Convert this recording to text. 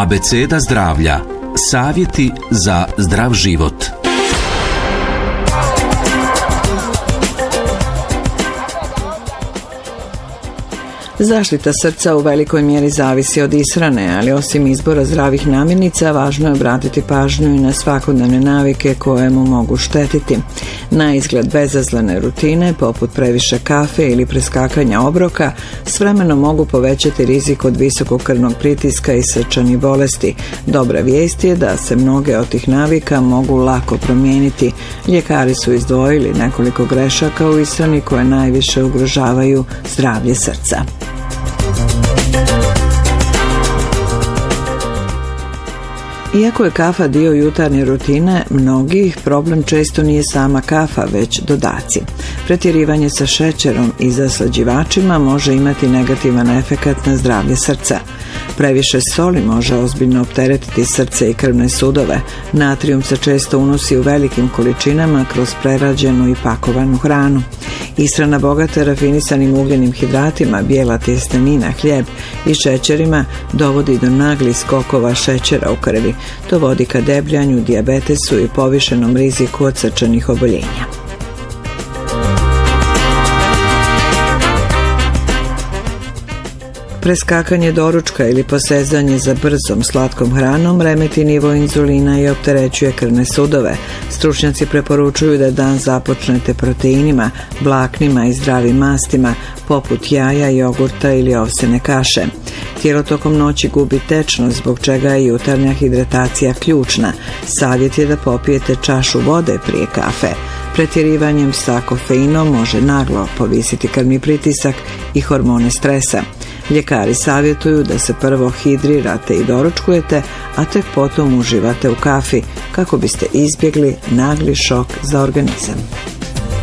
Abeceda zdravlja. Savjeti za zdrav život. Zaštita srca u velikoj mjeri zavisi od ishrane, ali osim izbora zdravih namirnica, važno je obratiti pažnju i na svakodnevne navike koje mu mogu štetiti. Na izgled bezazlene rutine, poput previše kafe ili preskakanja obroka, s vremenom mogu povećati rizik od visokog krvnog pritiska i srčanih bolesti. Dobra vijest je da se mnoge od tih navika mogu lako promijeniti. Ljekari su izdvojili nekoliko grešaka u ishrani koje najviše ugrožavaju zdravlje srca. Iako je kafa dio jutarnje rutine, mnogih problem često nije sama kafa, već dodaci. Pretjerivanje sa šećerom i zaslađivačima može imati negativan efekat na zdravlje srca. Previše soli može ozbiljno opteretiti srce i krvne sudove. Natrijum se često unosi u velikim količinama kroz prerađenu i pakovanu hranu. Ishrana bogata rafinisanim ugljenim hidratima, bijela tjestenina, hljeb i šećerima dovodi do naglih skokova šećera u krvi. To vodi ka debljanju, dijabetesu i povišenom riziku od srčanih oboljenja. Preskakanje doručka ili posezanje za brzom slatkom hranom remeti nivo inzulina i opterećuje krvne sudove. Stručnjaci preporučuju da dan započnete proteinima, vlaknima i zdravim mastima, poput jaja, jogurta ili ovsene kaše. Tijelo tokom noći gubi tečnost, zbog čega je jutarnja hidratacija ključna. Savjet je da popijete čašu vode prije kafe. Pretjerivanjem sa kofeinom može naglo povisiti krvni pritisak i hormone stresa. Ljekari savjetuju da se prvo hidrirate i doručkujete, a tek potom uživate u kafi kako biste izbjegli nagli šok za organizam.